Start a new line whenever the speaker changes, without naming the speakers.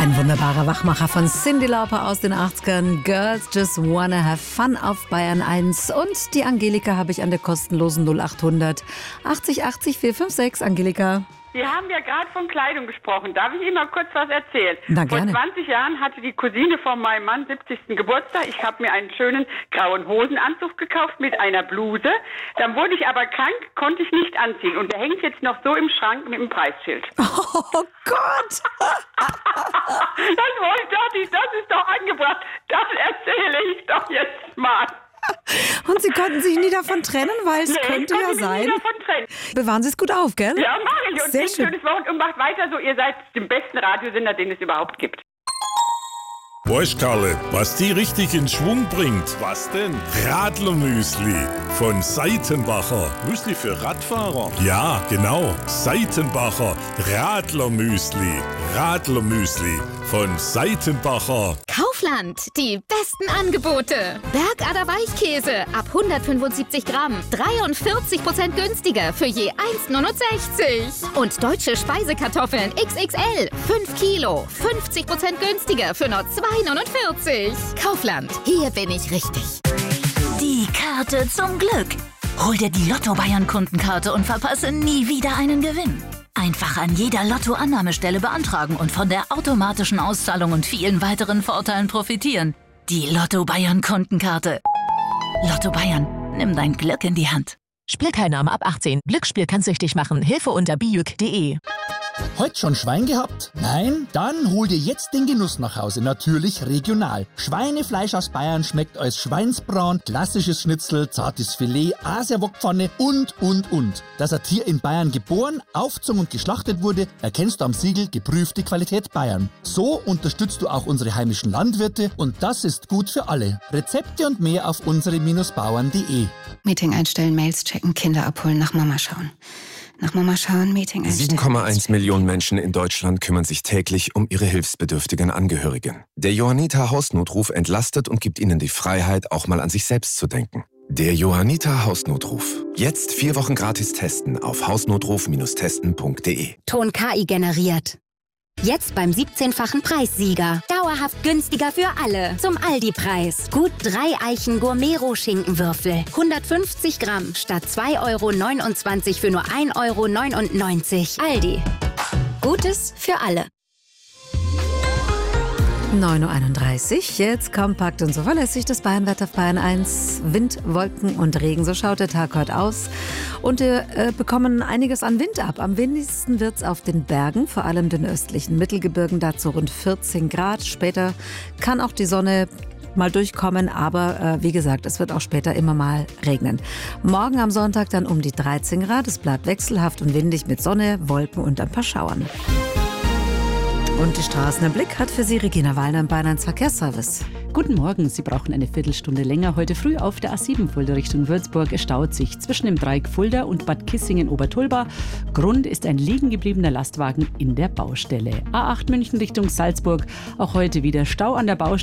Ein wunderbarer Wachmacher von Cyndi Lauper aus den 80ern. Girls Just Wanna Have Fun auf Bayern 1. Und die Angelika habe ich an der kostenlosen 0800 80 80 456. Angelika.
Wir haben ja gerade von Kleidung gesprochen. Darf ich Ihnen mal kurz was erzählen?
Na, gerne.
Vor 20 Jahren hatte die Cousine von meinem Mann 70. Geburtstag. Ich habe mir einen schönen grauen Hosenanzug gekauft mit einer Bluse. Dann wurde ich aber krank, konnte ich nicht anziehen. Und der hängt jetzt noch so im Schrank mit dem Preisschild.
Oh Gott!
Das ist doch angebracht. Das erzähle ich doch jetzt mal.
Und Sie konnten sich nie davon trennen, weil es könnte ja sein.
Nie davon trennen.
Bewahren Sie es gut auf, gell?
Ja, mache ich. Und
sehr
ein
schön.
schönes Wochenende und macht weiter so. Ihr seid dem besten Radiosender, den es überhaupt gibt.
Weißt, Karle, was die richtig in Schwung bringt? Was denn? Radlermüsli von Seitenbacher. Müsli für Radfahrer? Ja, genau. Seitenbacher Radlermüsli. Radlermüsli von Seitenbacher.
Kaufland, die besten Angebote. Bergader Weichkäse ab 175 Gramm, 43% günstiger für je 1,69. Und deutsche Speisekartoffeln XXL, 5 Kilo, 50% günstiger für nur 2,49. Kaufland, hier bin ich richtig.
Die Karte zum Glück. Hol dir die Lotto Bayern Kundenkarte und verpasse nie wieder einen Gewinn. Einfach an jeder Lotto-Annahmestelle beantragen und von der automatischen Auszahlung und vielen weiteren Vorteilen profitieren. Die Lotto Bayern Kundenkarte. Lotto Bayern, nimm dein Glück in die Hand.
Spielteilnahme ab 18. Glücksspiel kann süchtig machen. Hilfe unter bijuk.de.
Heute schon Schwein gehabt? Nein? Dann hol dir jetzt den Genuss nach Hause. Natürlich regional. Schweinefleisch aus Bayern schmeckt als Schweinsbraten, klassisches Schnitzel, zartes Filet, Asiawokpfanne und. Dass ein Tier in Bayern geboren, aufgezogen und geschlachtet wurde, erkennst du am Siegel geprüfte Qualität Bayern. So unterstützt du auch unsere heimischen Landwirte und das ist gut für alle. Rezepte und mehr auf unsere-bauern.de.
Meeting einstellen, Mails checken, Kinder abholen, nach Mama schauen. Nach Mama schauen, Meeting einstellen.
7,1 Millionen Menschen in Deutschland kümmern sich täglich um ihre hilfsbedürftigen Angehörigen. Der Johanniter Hausnotruf entlastet und gibt ihnen die Freiheit, auch mal an sich selbst zu denken. Der Johanniter Hausnotruf. Jetzt 4 Wochen gratis testen auf hausnotruf-testen.de.
Ton KI generiert. Jetzt beim 17-fachen Preissieger. Dauerhaft günstiger für alle. Zum Aldi-Preis. Gut 3 Eichen Gourmet-Roh-Schinkenwürfel. 150 Gramm statt 2,29 € für nur 1,99 €. Aldi. Gutes für alle.
9:31 Uhr, jetzt kompakt und zuverlässig das Bayernwetter auf Bayern 1. Wind, Wolken und Regen, so schaut der Tag heute aus. Und wir bekommen einiges an Wind ab. Am windigsten wird es auf den Bergen, vor allem den östlichen Mittelgebirgen, dazu rund 14 Grad. Später kann auch die Sonne mal durchkommen, aber wie gesagt, es wird auch später immer mal regnen. Morgen am Sonntag dann um die 13 Grad. Es bleibt wechselhaft und windig mit Sonne, Wolken und ein paar Schauern. Und die Straßen im Blick hat für Sie Regina Wallner im Bayern 1 Verkehrsservice.
Guten Morgen, Sie brauchen eine Viertelstunde länger. Heute früh auf der A7 Fulda Richtung Würzburg. Es staut sich zwischen dem Dreieck Fulda und Bad Kissingen-Obertulba. Grund ist ein liegen gebliebener Lastwagen in der Baustelle. A8 München Richtung Salzburg. Auch heute wieder Stau an der Baustelle.